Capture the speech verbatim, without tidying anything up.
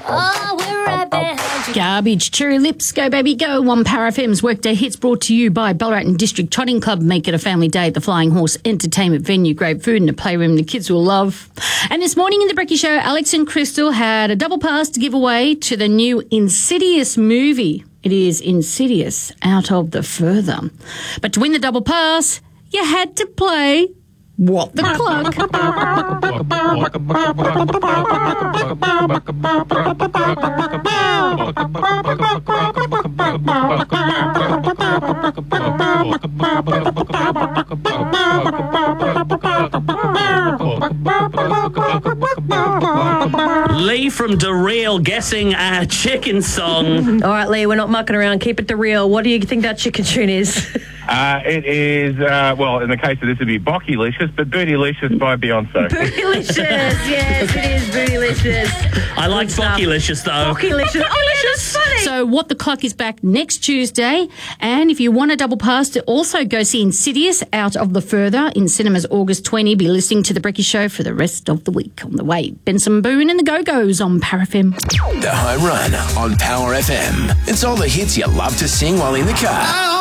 Oh, we're right behind you. Garbage, Cherry Lips, Go Baby Go. One Power F M's Workday Hits brought to you by Ballarat and District Trotting Club. Make it a family day at the Flying Horse Entertainment Venue. Great food and a playroom the kids will love. And this morning in the Brekkie Show, Alex and Crystal had a double pass to give away to the new Insidious movie. It is Insidious Out of the Further. But to win the double pass, you had to play What the Clock. Lee from Dereel guessing a chicken song. All right, Lee, we're not mucking around. Keep it Dereel. What do you think that chicken tune is? Uh, it is, uh, well, in the case of this, it'd be Bockylicious, but Bootylicious by Beyonce. Bootylicious, yes, it is Bootylicious. I like Bockylicious, though. Bockylicious. Oh, yeah, that's funny. So What the Clock is back next Tuesday. And if you want a double pass to also go see Insidious Out of the Further in cinemas August twentieth, be listening to The Brekkie Show for the rest of the week. On the way, Benson Boone and the Go-Go's on Power F M. The Home Run on Power F M. It's all the hits you love to sing while in the car.